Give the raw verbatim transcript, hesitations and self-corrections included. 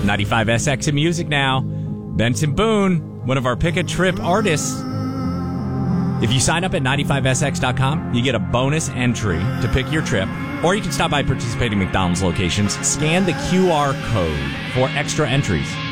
ninety-five S X in music now. Benson Boone, one of our Pick a Trip artists. If you sign up at ninety-five S X dot com, you get a bonus entry to pick your trip. Or you can stop by participating McDonald's locations, scan the Q R code for extra entries.